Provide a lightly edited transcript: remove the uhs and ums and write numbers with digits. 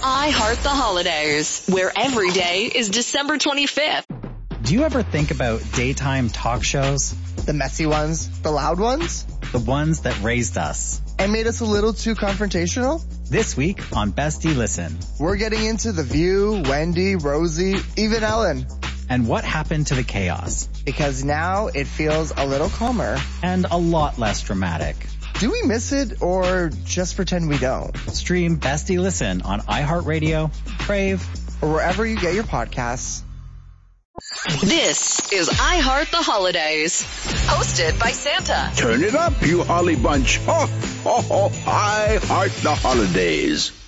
I Heart the Holidays, where every day is December 25th. Do you ever think about daytime talk shows? The messy ones, the loud ones, the ones that raised us and made us a little too confrontational? This week on Bestie Listen, we're getting into The View, Wendy, Rosie, even Ellen. And what happened to the chaos? Because now it feels a little calmer. And a lot less dramatic. Do we miss it or just pretend we don't? Stream Bestie Listen on iHeartRadio, Crave, or wherever you get your podcasts. This is I Heart the Holidays, hosted by Santa. Turn it up, you holly bunch. Ho, ho, ho, I heart the holidays.